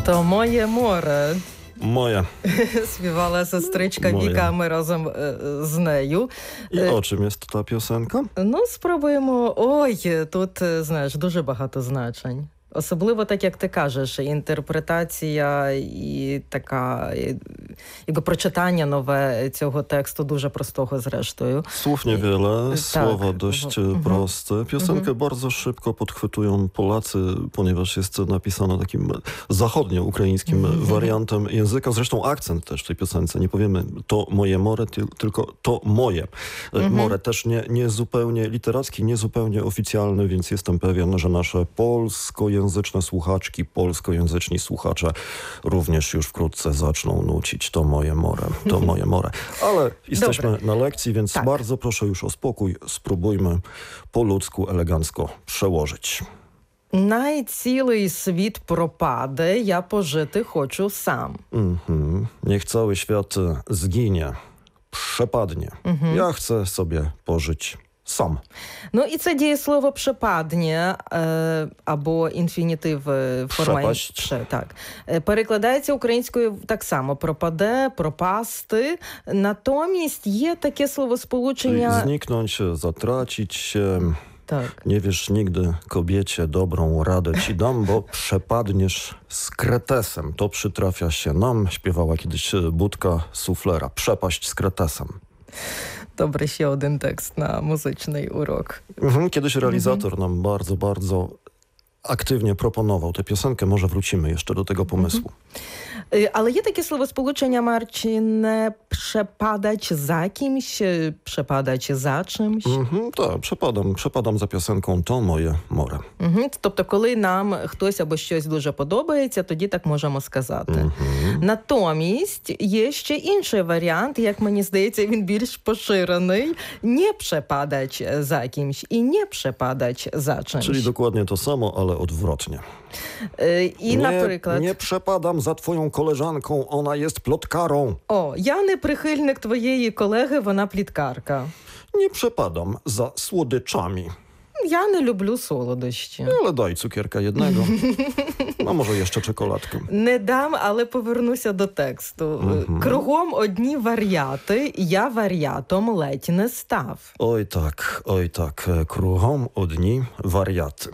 То моє море. Moje. Співала сестричка Моє. Віка, а ми разом з нею. I o czym jest ta piosenka? Ну, спробуємо. Ой, тут, знаєш, дуже багато значень. Особливо, так як ти кажеш, інтерпретація і така, якби прочитання нове цього тексту дуже простого зрештою. Słów niewiele, słowa Tak. dość proste. Piosenkę bardzo szybko podchwytują Polacy, ponieważ jest napisana takim zachodnio-ukraińskim wariantem języka. Zresztą akcent też w tej piosence. Nie powiemy to moje more, tylko to moje. More też nie zupełnie literacki, nie zupełnie oficjalny, więc jestem pewien, że nasze polskojęzyczne słuchaczki, polskojęzyczni słuchacze również już wkrótce zaczną nucić to moje more, to moje more. Ale jesteśmy na lekcji, więc Tak. bardzo proszę już o spokój. Spróbujmy po ludzku elegancko przełożyć. Най цілий світ пропаде, я пожити хочу сам. Niech cały świat zginie, przepadnie. Ja chcę sobie pożyć sam. Ну, і це дієслово «препаднє» або інфінітив в формі Препасть. так. Перекладається українською так само «пропаде», «пропасти». Натомість є таке словосполучення... Zniknąć, zatracić się. Так. Nie wiesz nigdy kobiecie dobrą radę ci dam, bo przepadniesz z kretesem. To przytrafia się nam, śpiewała kiedyś Budka Suflera. Przepaść z kretesem. Добре, ще один текст на музичний урок. Kiedyś realizator nam bardzo, bardzo aktywnie proponował tę piosenkę. Może wrócimy jeszcze do tego pomysłu. Але є таке словосполучення, Марчине, «przepadaч za kimś», «przepadaч za czymś». Tak, przepadam za piosenką To moje more. Тобто, коли нам хтось або щось дуже подобається, тоді так можемо сказати. Натомість є ще інший варіант, як мені здається, він більш поширений. «Не przepadaч za kimś» і «не przepadaч za czymś». Czyli dokładnie to samo, ale odwrotnie. І, наприклад... Nie przepadam za twoją koleżanką, ona jest plotkarą. О, я не прихильник твоєї колеги, вона пліткарка. Nie przepadam za słodyczami. Я не люблю солодощі. Ale daj cukierka jednego. A może jeszcze czekoladkę. Не дам, але повернуся до тексту. Кругом одні варіати, я варіатом ледь не став. Oj tak, kruchom odni wariaty.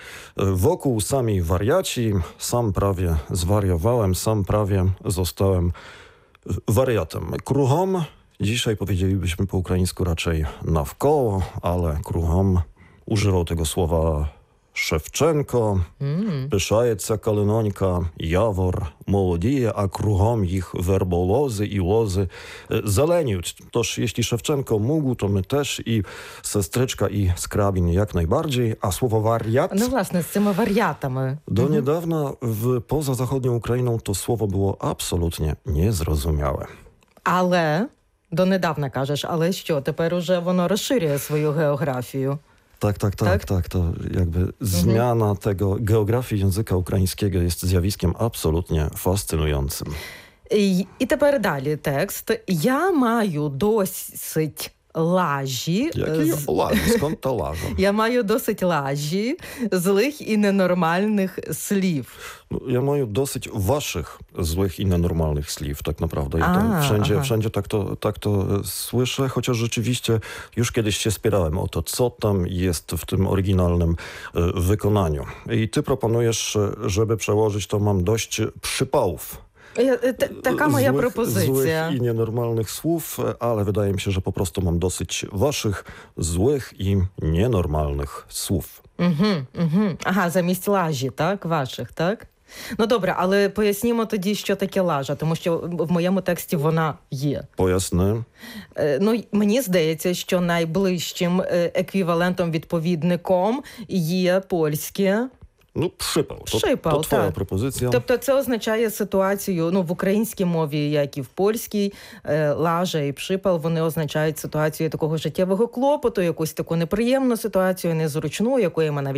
Wokół sami wariaci, sam prawie zwariowałem, sam prawie zostałem wariatem. Kruchom, dzisiaj powiedzielibyśmy po ukraińsku raczej nawkoło, ale kruchom używał tego słowa Szewczenko, Pyszajeca Kalinońka, Jawor, Mołodije, a kruchom ich werbolozy i łozy zelenić. Toż jeśli Szewczenko mógł, to my też i sestryczka i skrabin jak najbardziej, a słowo wariat... Ну, власне, з цими варіатами. Do niedawna poza zachodnią Ukrainą to słowo było absolutnie niezrozumiałe. Але, донедавна кажеш, але що, тепер уже воно розширює свою географію. Tak. To jakby zmiana tego geografii języka ukraińskiego jest zjawiskiem absolutnie fascynującym. І тепер далі текст. Я маю досить лажі. Jakie laży? Skąd ta laża? Я маю досить лажі, злих і ненормальних слів. Ja mają dosyć waszych złych i nienormalnych słów, tak naprawdę. Ja to wszędzie tak to słyszę, chociaż rzeczywiście już kiedyś się spierałem o to, co tam jest w tym oryginalnym wykonaniu. I ty proponujesz, żeby przełożyć to mam dość przypałów. Така моя пропозиція. Złych i nienormalnych słów, ale wydaje mi się, że po prostu mam dosyć waszych złych i nienormalnych słów. Ага, замість лажі, так? Ваших, так? Ну, добре, але пояснімо тоді, що таке лажа, тому що в моєму тексті вона є. Поясни. Ну, мені здається, що найближчим еквівалентом, відповідником є польське. Ну, przypał. Przypał, to twoja tak. propozycja. Тобто це означає ситуацію, ну, в українській мові, як і в польській, лажа і припал, вони означають ситуацію такого життєвого клопоту, якусь таку неприємну ситуацію, незручну, якої ми навіть